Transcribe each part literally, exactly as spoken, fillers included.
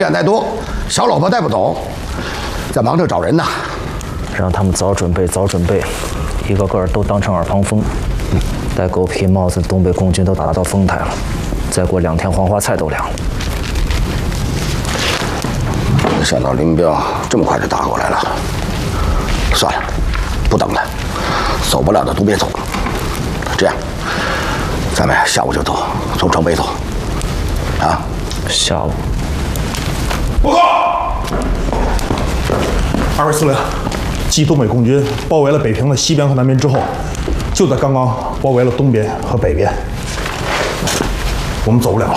店太多，小老婆带不走，在忙着找人呢。 让他们早准备，早准备，一个个都当成耳旁风。嗯、待狗皮帽子东北共军都打到丰台了，再过两天黄花菜都凉了。 没想到林彪这么快就打过来了。算了，不等了，走不了的都别走。这样，咱们下午就走，从城北走。啊， 下午。 报告，二位司令，继东北共军包围了北平的西边和南边之后，就在刚刚包围了东边和北边，我们走不了了。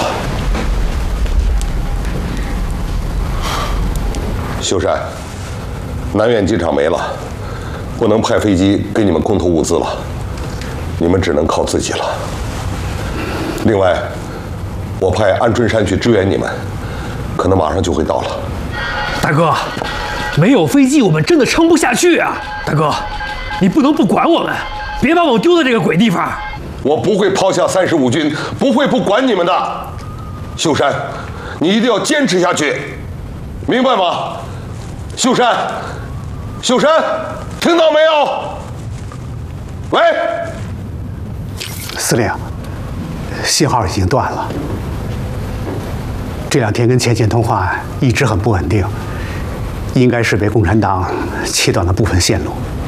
秀山，南苑机场没了，不能派飞机给你们空投物资了，你们只能靠自己了。另外，我派安春山去支援你们。 可能马上就会到了， 大哥，没有飞机我们真的撑不下去啊！大哥，你不能不管我们，别把我们丢在这个鬼地方。 我不会抛下三十五军，不会不管你们的。秀山，你一定要坚持下去，明白吗？秀山，秀山，听到没有？喂， 司令，信号已经断了。 这两天跟前线通话一直很不稳定，应该是被共产党切断了部分线路。